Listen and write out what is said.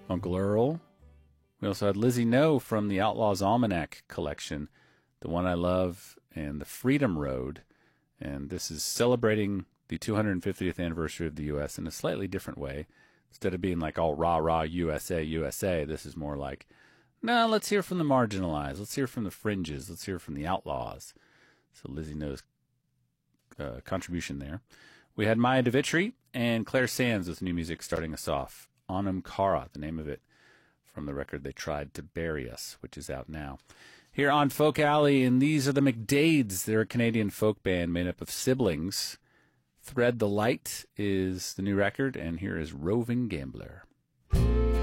Uncle Earl. We also had Lizzie No from the Outlaws Almanac collection, The One I Love and The Freedom Road. And this is celebrating the 250th anniversary of the U.S. in a slightly different way. Instead of being like all rah-rah USA, USA, this is more like, no, let's hear from the marginalized. Let's hear from the fringes. Let's hear from the outlaws. So Lizzie No's contribution there. We had Maya DeVitri and Claire Sands with new music starting us off. Anam Cara, the name of it, from the record They Tried to Bury Us, which is out now. Here on Folk Alley, and these are the McDades. They're a Canadian folk band made up of siblings. Thread the Light is the new record, and here is Roving Gambler.